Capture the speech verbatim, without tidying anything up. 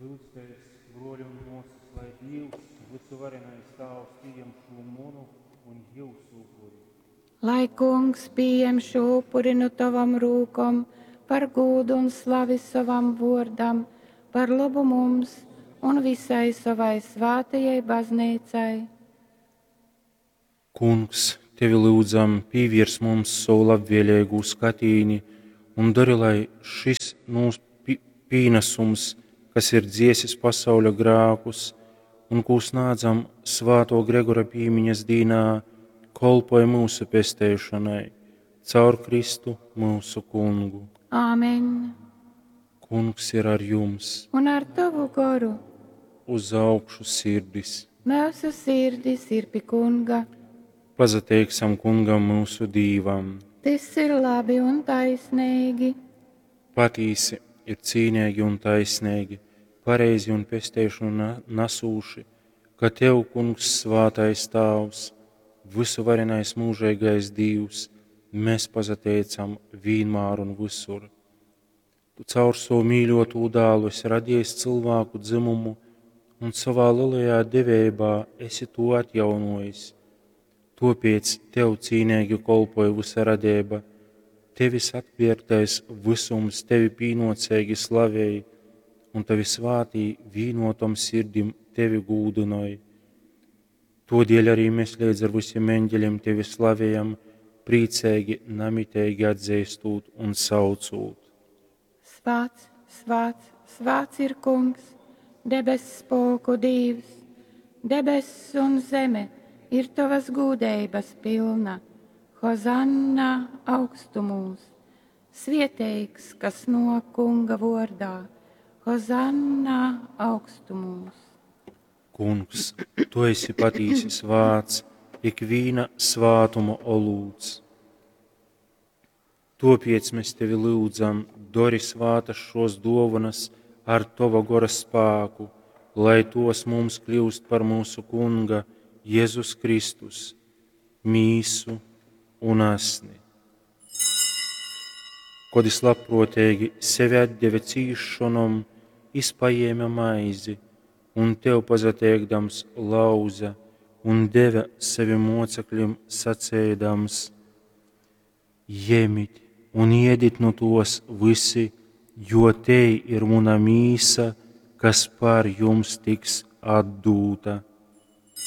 Lūdz, broļi un mūsas, lai Dievs, visu-varenais Tēvs, pieņem šo manu un jūsu upuri. Lai Kungs pieņem šo upuri no tavam rūkom, par godu un slavi savam vārdam, par labu mums un visai savai svētajai baznīcai. Kungs, tevi lūdzam, pievirs mums savu labvēlīgu skatīni un dari, lai šis mūsu pienesums, kas ir dziesis pasaules grēkus, un ko snādzam Svēto Gregora piemiņas dienā, kolpoja mūsu pestēšanai, caur Kristu mūsu Kungu. Āmen. Kungs ir ar jums. Un ar tavu garu. Uz augšu sirdis. Mūsu sirdis ir pie Kunga. Pazateiksim Kungam mūsu dīvam. Tas ir labi un taisnīgi. Patīsi ir cīnīgi un taisnīgi, pareizi un pestēšanu nasūši, ka Tev, Kungs, svētais Tēvs, visu-varenais mūžīgais Dievs, mēs pazateicam vienmēr un visur. Tu caur savu mīļotu dēlu esi radījis cilvēku dzimumu un savā lielajā devībā esi to atjaunojis. Tāpēc Tev cīnīgi kolpoja visa radība, Tevis atvērtais visums Tevi pīnocēgi slavēja, un Tavi svātī vīnotam sirdim Tevi gūdinoja. Todēļ arī mēs līdz ar visiem eņģeļiem Tevi slavējam, priecēgi, namitēgi atzīstot un saucot. Svēts, svēts, svēts ir Kungs, debesu spēku Dievs, debesis un zeme ir Tavas gūdības pilna. Hozanna augstumos, svētīgs, kas no Kunga vārdā, Hozanna augstumos. Kungs, Tu esi patīsis vārds, ikviena svātuma olūts. Tāpēc mēs Tevi lūdzam, dori svātas šos dāvanas ar Tava gara spēku, lai tos mums kļūst par mūsu Kunga, Jēzus Kristus, mīsu un asni. Kad es labprotīgi sevi atdeve cīšanom, izpajēma maizi, un Tev pazateikdams lauza, un deva saviem mocekļiem sacēdams: Jemit un iedit no tos visi, jo te ir mana mīsa, kas par jums tiks atdūta.